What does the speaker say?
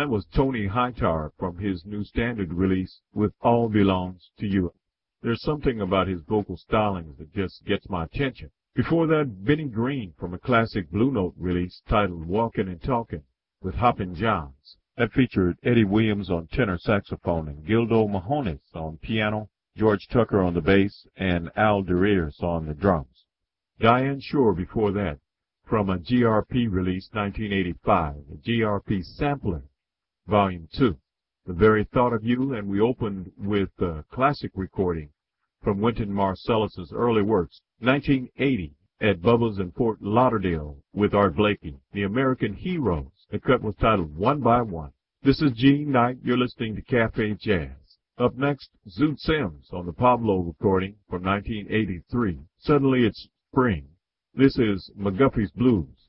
that was Tony Hightower from his new standard release with All Belongs to You. There's something about his vocal stylings that just gets my attention. Before that, Benny Green from a classic Blue Note release titled Walkin' and Talkin' with Hoppin' Johns. That featured Eddie Williams on tenor saxophone and Gildo Mahones on piano, George Tucker on the bass, and Al DeReers on the drums. Diane Shore before that, from a GRP release 1985, the GRP Sampler, Volume 2, The Very Thought of You, and we opened with a classic recording from Wynton Marsalis's early works, 1980, at Bubba's in Fort Lauderdale with Art Blakey, The American Heroes. The cut was titled One by One. This is Gene Knight. You're listening to Cafe Jazz. Up next, Zoot Sims on the Pablo recording from 1983. Suddenly It's Spring. This is McGuffey's Blues.